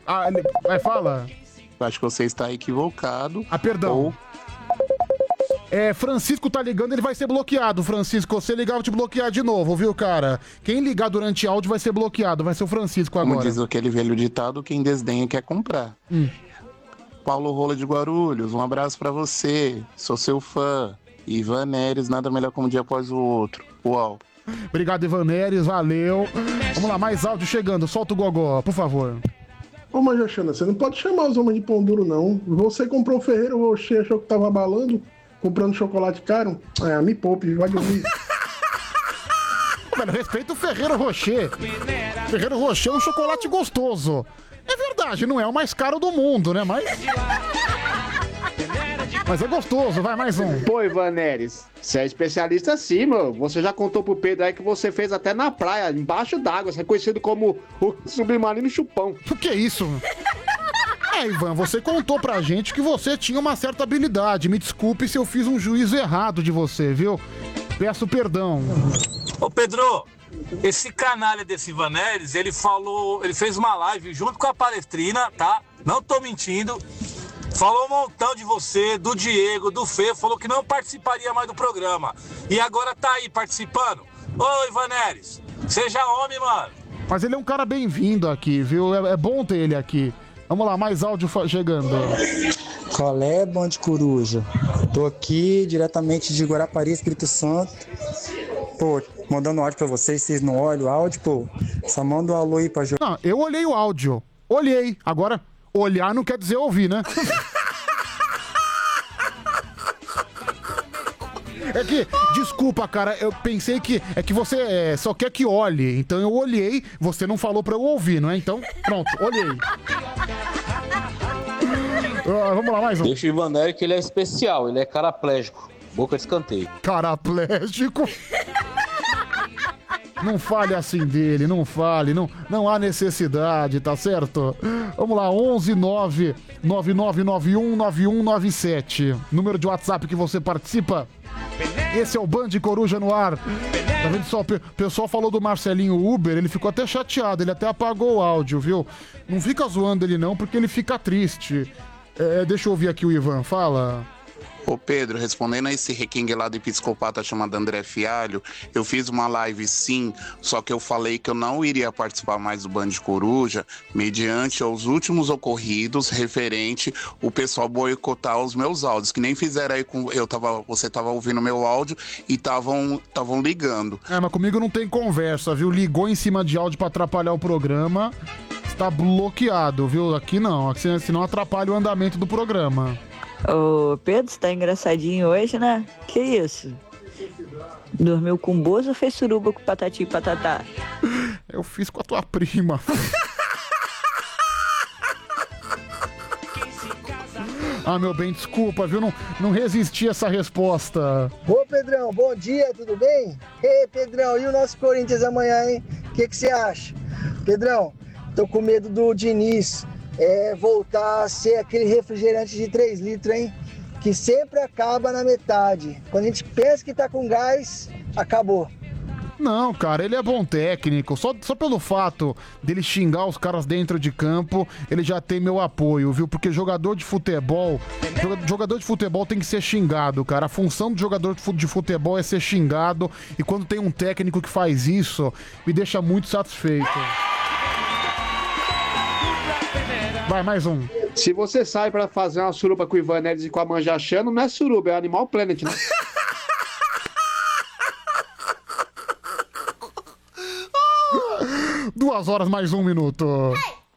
Vai, fala. Eu acho que você está equivocado. Perdão. Francisco tá ligando, ele vai ser bloqueado, Francisco. Se você ligar, eu vou te bloquear de novo, viu, cara? Quem ligar durante áudio vai ser bloqueado, vai ser o Francisco agora. Como diz aquele velho ditado, quem desdenha quer comprar. Paulo Rola de Guarulhos, um abraço pra você. Sou seu fã. Ivan Neres, nada melhor como um dia após o outro. Uau. Obrigado, Ivan Neres, valeu. Vamos lá, mais áudio chegando. Solta o gogó, por favor. Ô, Manjachana, você não pode chamar os homens de pão duro, não. Você comprou o Ferreiro Rocher, achou que tava abalando, comprando chocolate caro? Me poupe, vai dormir. Velho, respeita o Ferreiro Rocher. Ferreiro Rocher é um chocolate gostoso. É verdade, não é o mais caro do mundo, né? Mas é gostoso, vai mais um. Pô, Ivan Neres, você é especialista sim, meu. Você já contou pro Pedro aí que você fez até na praia, embaixo d'água. Você é conhecido como o submarino chupão. O que é isso? Ivan, você contou pra gente que você tinha uma certa habilidade. Me desculpe se eu fiz um juízo errado de você, viu? Peço perdão. Ô, Pedro, esse canalha desse Ivan Neres, ele fez uma live junto com a Palestrina, tá? Não tô mentindo. Falou um montão de você, do Diego, do Fê, falou que não participaria mais do programa. E agora tá aí participando. Ô, Ivan Neres, seja homem, mano. Mas ele é um cara bem-vindo aqui, viu? É bom ter ele aqui. Vamos lá, mais áudio chegando. Qual é, Bande Coruja? Tô aqui diretamente de Guarapari, Espírito Santo. Pô, mandando áudio pra vocês não olham o áudio, pô. Só manda um alô aí pra Não, eu olhei o áudio. Olhei. Agora, olhar não quer dizer ouvir, né? É que, desculpa, cara, eu pensei que você só quer que olhe. Então eu olhei, você não falou pra eu ouvir, não é? Então, pronto, olhei. Vamos lá, mais um. Deixa o Ivan Neres que ele é especial, ele é caraplégico. Boca de escanteio. Caraplégico? Não fale assim dele, não fale, não há necessidade, tá certo? Vamos lá, 11999919197. Número de WhatsApp que você participa. Esse é o Band Coruja no ar. Tá vendo só? O pessoal falou do Marcelinho Uber, ele ficou até chateado, ele até apagou o áudio, viu? Não fica zoando ele não, porque ele fica triste. Deixa eu ouvir aqui o Ivan, fala. Ô Pedro, respondendo a esse requenguelado e psicopata chamado André Fialho, eu fiz uma live sim, só que eu falei que eu não iria participar mais do Band Coruja, mediante aos últimos ocorridos referente o pessoal boicotar os meus áudios, que nem fizeram aí com... Você tava ouvindo meu áudio e estavam ligando. Mas comigo não tem conversa, viu? Ligou em cima de áudio pra atrapalhar o programa, está bloqueado, viu? Aqui não, aqui, senão atrapalha o andamento do programa. Ô, Pedro, você tá engraçadinho hoje, né? Que isso? Dormiu com bozo ou fez suruba com patati e patatá? Eu fiz com a tua prima. Meu bem, desculpa, viu? Não resisti a essa resposta. Ô, Pedrão, bom dia, tudo bem? Ei, Pedrão, e o nosso Corinthians amanhã, hein? O que você acha? Pedrão, tô com medo do Diniz voltar a ser aquele refrigerante de 3 litros, hein? Que sempre acaba na metade. Quando a gente pensa que tá com gás, acabou. Não, cara, ele é bom técnico. Só pelo fato dele xingar os caras dentro de campo, ele já tem meu apoio, viu? Porque jogador de futebol tem que ser xingado, cara. A função do jogador de futebol é ser xingado. E quando tem um técnico que faz isso, me deixa muito satisfeito. Vai, mais um. Se você sai pra fazer uma suruba com o Ivan Neres e com a Manjachana, não é suruba, é Animal Planet, né? 2 horas mais 1 minuto.